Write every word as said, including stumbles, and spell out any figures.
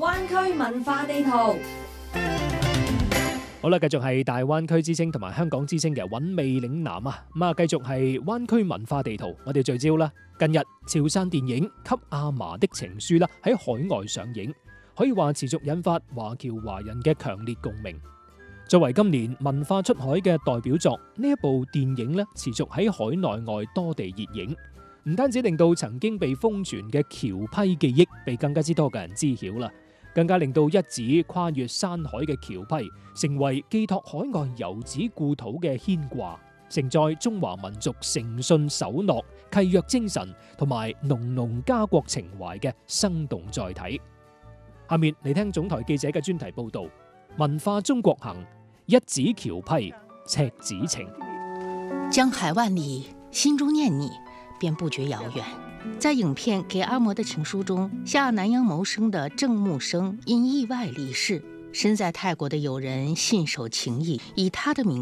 灣區文化地圖。 好啦，繼續係大灣區之聲同埋香港之聲嘅韻味嶺南啊，咁啊，繼續係灣區文化地圖，我哋聚焦啦。近日潮汕電影《給阿嫲的情書》啦喺海外上映，可以話持續引發華僑華人嘅強烈共鳴。作為今年文化出海嘅代表作，呢一部電影咧持續喺海內外多地熱映，唔單止令到曾經被瘋傳嘅僑批記憶被更加之多嘅人知曉啦，更加令到一紙跨越山海嘅僑批成為寄託海外遊子故土嘅牽掛，承載中華民族誠信守諾、契約精神同埋濃濃家國情懷嘅生動載體。下面嚟聽總台記者嘅專題報道，文化中國行，一紙僑批，赤子情。 江海萬里，心中念你，便不覺遙遠。在影片《給阿嬤的情書》中，下南洋謀生的鄭木生因意外離世，身在泰國的友人信守情誼，以他的名